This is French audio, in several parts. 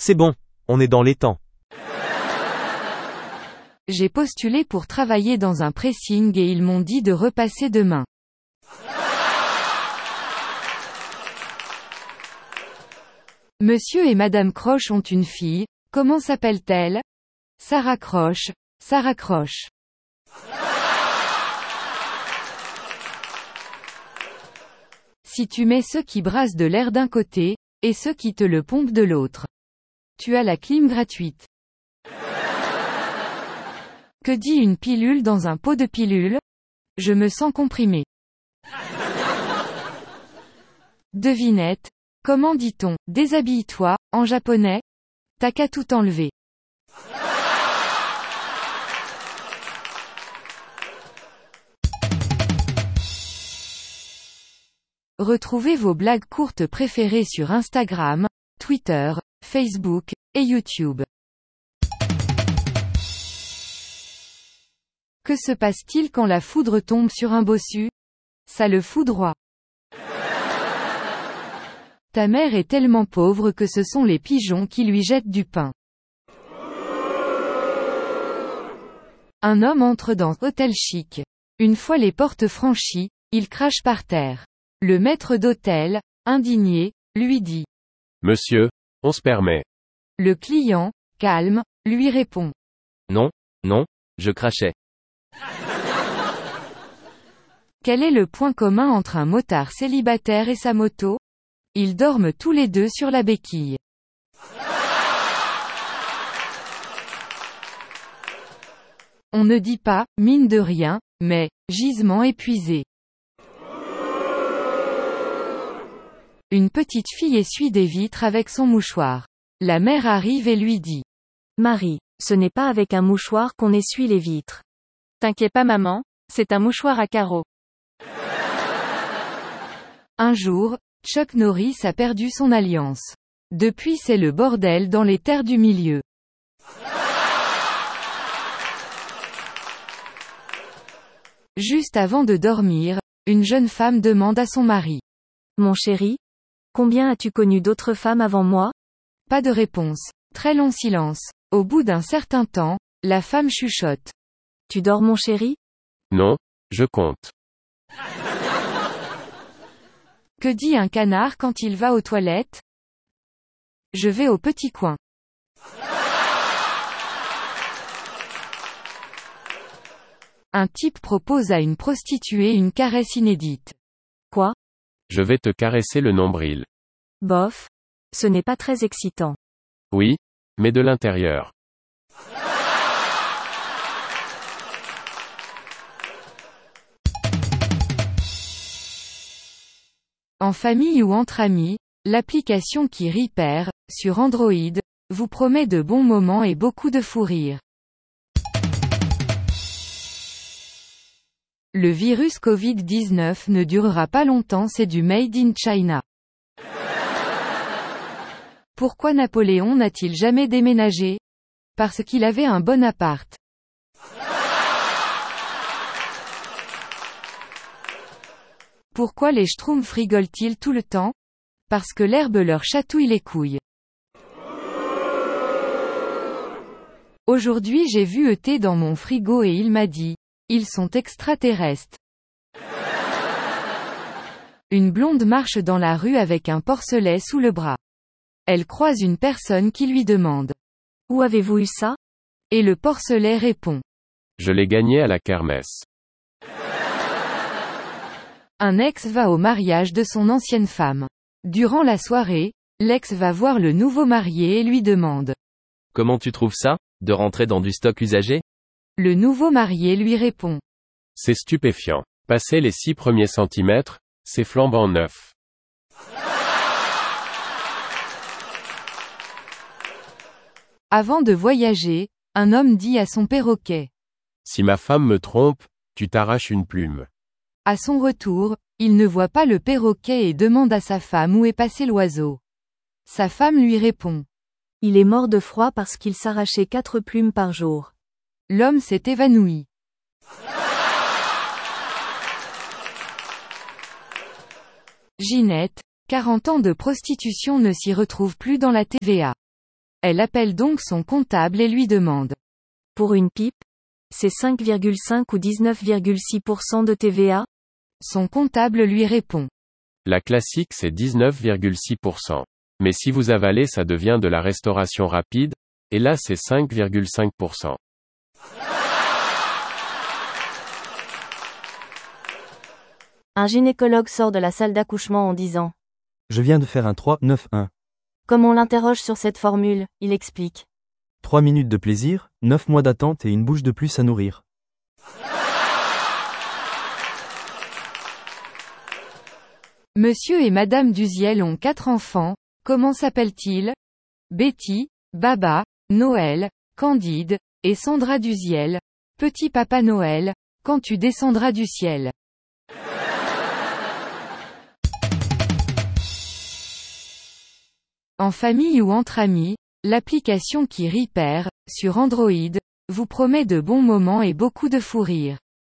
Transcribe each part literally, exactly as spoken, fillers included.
C'est bon, on est dans les temps. J'ai postulé pour travailler dans un pressing et ils m'ont dit de repasser demain. Monsieur et Madame Croche ont une fille, comment s'appelle-t-elle? Sarah Croche, Sarah Croche. Si tu mets ceux qui brassent de l'air d'un côté, et ceux qui te le pompent de l'autre, tu as la clim gratuite. Que dit une pilule dans un pot de pilules? Je me sens comprimé. Devinette. Comment dit-on « déshabille-toi » en japonais? T'as qu'à tout enlever. Retrouvez vos blagues courtes préférées sur Instagram, Twitter, Facebook, et YouTube. Que se passe-t-il quand la foudre tombe sur un bossu? Ça le foudroie. Ta mère est tellement pauvre que ce sont les pigeons qui lui jettent du pain. Un homme entre dans un hôtel chic. Une fois les portes franchies, il crache par terre. Le maître d'hôtel, indigné, lui dit. Monsieur, on se permet. Le client, calme, lui répond. Non, non, je crachais. Quel est le point commun entre un motard célibataire et sa moto? Ils dorment tous les deux sur la béquille. On ne dit pas, mine de rien, mais, gisement épuisé. Une petite fille essuie des vitres avec son mouchoir. La mère arrive et lui dit. Marie, ce n'est pas avec un mouchoir qu'on essuie les vitres. T'inquiète pas maman, c'est un mouchoir à carreaux. Un jour, Chuck Norris a perdu son alliance. Depuis c'est le bordel dans les terres du milieu. Juste avant de dormir, une jeune femme demande à son mari. Mon chéri, combien as-tu connu d'autres femmes avant moi? Pas de réponse. Très long silence. Au bout d'un certain temps, la femme chuchote. Tu dors mon chéri? Non, je compte. Que dit un canard quand il va aux toilettes? Je vais au petit coin. Un type propose à une prostituée une caresse inédite. Quoi? Je vais te caresser le nombril. Bof. Ce n'est pas très excitant. Oui, mais de l'intérieur. En famille ou entre amis, l'application qui Repair, sur Android, vous promet de bons moments et beaucoup de fou rire. Le virus covid dix-neuf ne durera pas longtemps, c'est du Made in China. Pourquoi Napoléon n'a-t-il jamais déménagé? Parce qu'il avait un bon appart. Pourquoi les schtroumpfs rigolent-ils tout le temps? Parce que l'herbe leur chatouille les couilles. Aujourd'hui j'ai vu E T dans mon frigo et il m'a dit, ils sont extraterrestres. Une blonde marche dans la rue avec un porcelet sous le bras. Elle croise une personne qui lui demande. Où avez-vous eu ça? Et le porcelet répond. Je l'ai gagné à la kermesse. Un ex va au mariage de son ancienne femme. Durant la soirée, l'ex va voir le nouveau marié et lui demande. Comment tu trouves ça, de rentrer dans du stock usagé? Le nouveau marié lui répond. C'est stupéfiant. Passer les six premiers centimètres, c'est flambant neuf. Avant de voyager, un homme dit à son perroquet. Si ma femme me trompe, tu t'arraches une plume. À son retour, il ne voit pas le perroquet et demande à sa femme où est passé l'oiseau. Sa femme lui répond. Il est mort de froid parce qu'il s'arrachait quatre plumes par jour. L'homme s'est évanoui. Ginette, quarante ans de prostitution ne s'y retrouve plus dans la T V A. Elle appelle donc son comptable et lui demande. Pour une pipe? C'est cinq virgule cinq ou dix-neuf virgule six pour cent de T V A? Son comptable lui répond. La classique c'est dix-neuf virgule six pour cent. Mais si vous avalez ça devient de la restauration rapide, et là c'est cinq virgule cinq pour cent. Un gynécologue sort de la salle d'accouchement en disant. Je viens de faire un trois neuf un. Comme on l'interroge sur cette formule, il explique. trois minutes de plaisir, neuf mois d'attente et une bouche de plus à nourrir. Monsieur et Madame Duziel ont quatre enfants, comment s'appellent-ils? Betty, Baba, Noël, Candide, et Sandra Duziel. Petit Papa Noël, quand tu descendras du ciel. En famille ou entre amis, l'application qui rit perd, sur Android, vous promet de bons moments et beaucoup de fou rire.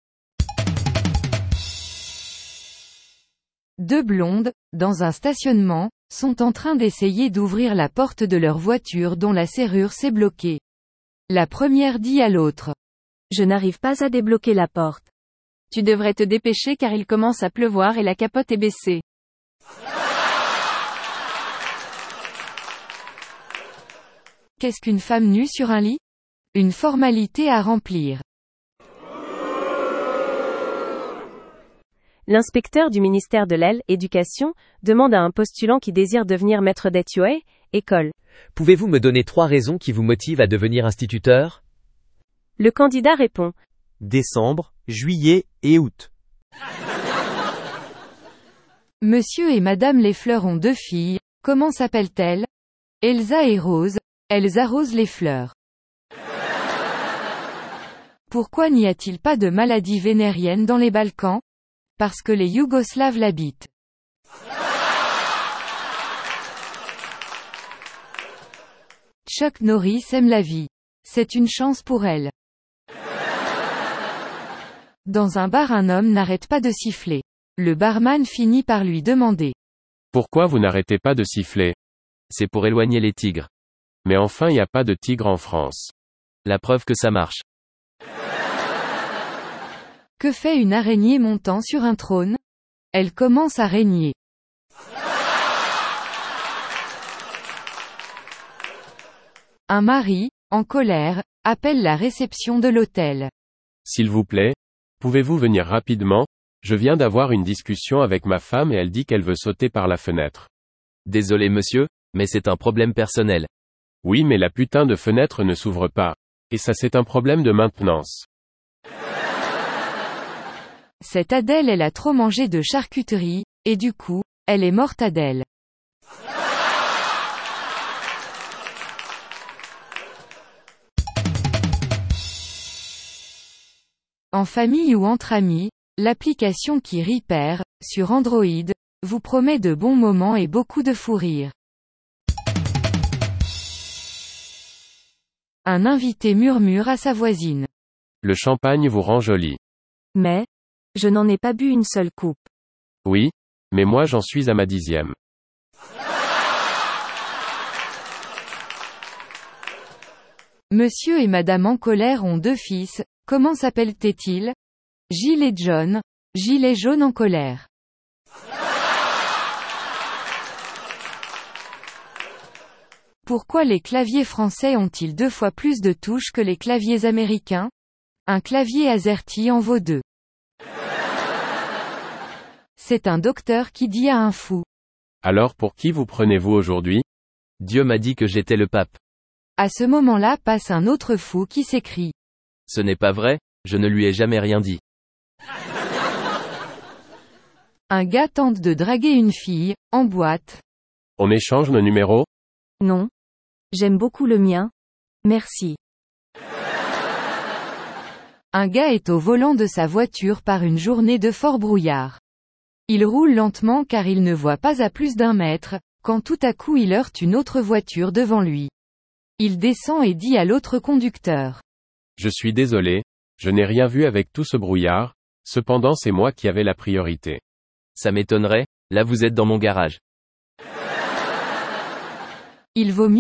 Deux blondes, dans un stationnement, sont en train d'essayer d'ouvrir la porte de leur voiture dont la serrure s'est bloquée. La première dit à l'autre. Je n'arrive pas à débloquer la porte. Tu devrais te dépêcher car il commence à pleuvoir et la capote est baissée. Qu'est-ce qu'une femme nue sur un lit? Une formalité à remplir. L'inspecteur du ministère de l'Éducation demande à un postulant qui désire devenir maître d'école, école. Pouvez-vous me donner trois raisons qui vous motivent à devenir instituteur? Le candidat répond. Décembre, juillet et août. Monsieur et Madame Lefleur ont deux filles, comment s'appellent-elles? Elsa et Rose, elles arrosent les fleurs. Pourquoi n'y a-t-il pas de maladie vénérienne dans les Balkans? Parce que les Yougoslaves l'habitent. Chuck Norris aime la vie. C'est une chance pour elle. Dans un bar, un homme n'arrête pas de siffler. Le barman finit par lui demander. Pourquoi vous n'arrêtez pas de siffler? C'est pour éloigner les tigres. Mais enfin y a pas de tigre en France. La preuve que ça marche. Que fait une araignée montant sur un trône? Elle commence à régner. Un mari, en colère, appelle la réception de l'hôtel. S'il vous plaît, pouvez-vous venir rapidement? Je viens d'avoir une discussion avec ma femme et elle dit qu'elle veut sauter par la fenêtre. Désolé monsieur, mais c'est un problème personnel. Oui mais la putain de fenêtre ne s'ouvre pas. Et ça c'est un problème de maintenance. Cette Adèle elle a trop mangé de charcuterie, et du coup, elle est morte Adèle. En famille ou entre amis, l'application qui rit perd, sur Android, vous promet de bons moments et beaucoup de fou rire. Un invité murmure à sa voisine. Le champagne vous rend jolie. Mais, je n'en ai pas bu une seule coupe. Oui, mais moi j'en suis à ma dixième. Monsieur et Madame en colère ont deux fils, comment s'appellent-ils? Gilles et John, Gilles est jaune en colère. Pourquoi les claviers français ont-ils deux fois plus de touches que les claviers américains? Un clavier AZERTY en vaut deux. C'est un docteur qui dit à un fou. Alors pour qui vous prenez-vous aujourd'hui? Dieu m'a dit que j'étais le pape. À ce moment-là passe un autre fou qui s'écrie. Ce n'est pas vrai, je ne lui ai jamais rien dit. Un gars tente de draguer une fille, en boîte. On échange nos numéros? Non. J'aime beaucoup le mien. Merci. Un gars est au volant de sa voiture par une journée de fort brouillard. Il roule lentement car il ne voit pas à plus d'un mètre, quand tout à coup il heurte une autre voiture devant lui. Il descend et dit à l'autre conducteur. Je suis désolé, je n'ai rien vu avec tout ce brouillard, cependant c'est moi qui avais la priorité. Ça m'étonnerait, là vous êtes dans mon garage. Il vaut mieux